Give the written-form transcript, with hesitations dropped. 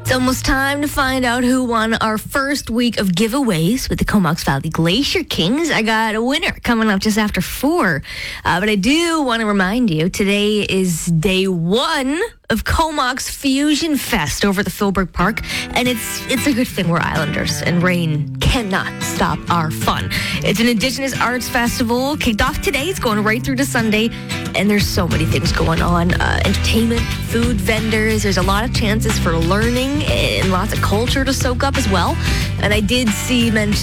It's almost time to find out who won our first week of giveaways with the Comox Valley Glacier Kings. I got a winner coming up just after 4. But I do want to remind you, today is day 1 of Comox Fusion Fest over at the Philbrook Park. And it's a good thing we're Islanders, and rain cannot stop our fun. It's an Indigenous Arts Festival. Kicked off today. It's going right through to Sunday. And there's so many things going on. Entertainment, food vendors. There's a lot of chances for learning and lots of culture to soak up as well. And I did see mention